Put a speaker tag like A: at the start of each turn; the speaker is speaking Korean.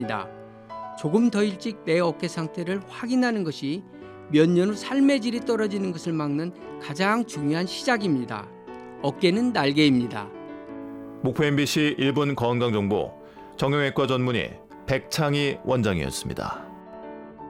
A: 조금 더 일찍 내 어깨 상태를 확인하는 것이 몇 년 후 삶의 질이 떨어지는 것을 막는 가장 중요한 시작입니다. 어깨는 날개입니다.
B: 목포 MBC 1분 건강정보 정형외과 전문의 백창희 원장이었습니다.